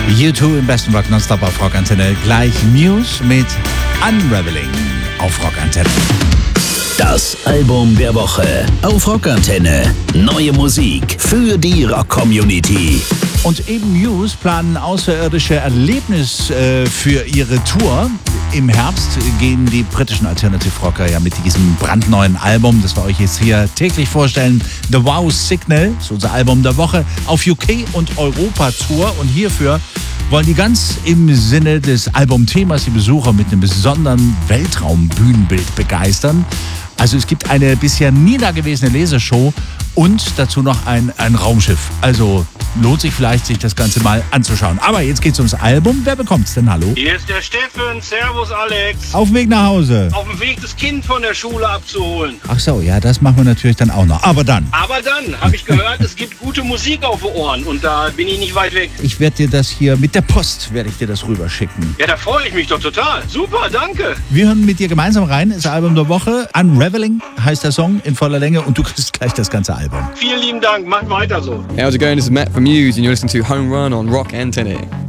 U2 im besten Rock Nonstop auf Rock Antenne. Gleich News mit Unraveling auf Rock Antenne. Das Album der Woche auf Rock Antenne. Neue Musik für die Rock-Community. Und eben News planen außerirdische Erlebnis für ihre Tour. Im Herbst gehen die britischen Alternative Rocker ja mit diesem brandneuen Album, das wir euch jetzt hier täglich vorstellen, The Wow Signal, das ist unser Album der Woche, auf UK- und Europa-Tour. Und hierfür wollen die ganz im Sinne des Albumthemas die Besucher mit einem besonderen Weltraumbühnenbild begeistern. Also es gibt eine bisher nie dagewesene Lasershow und dazu noch ein Raumschiff. Also lohnt sich vielleicht, sich das Ganze mal anzuschauen. Aber jetzt geht's ums Album. Wer bekommt's denn? Hallo? Hier ist der Steffen. Servus, Alex. Auf dem Weg nach Hause. Auf dem Weg, das Kind von der Schule abzuholen. Ach so, ja, das machen wir natürlich dann auch noch. Aber dann habe ich gehört, es gibt gute Musik auf den Ohren und da bin ich nicht weit weg. Ich werde dir das hier mit der Post, werde ich dir das rüberschicken. Ja, da freue ich mich doch total. Super, danke. Wir hören mit dir gemeinsam rein. Das Album der Woche. Unraveling heißt der Song in voller Länge und du kriegst gleich das ganze Album. Vielen lieben Dank. Macht weiter so. Hey, how's it going? This is Matt from Muse and you're listening to Home Run on Rock Antenne.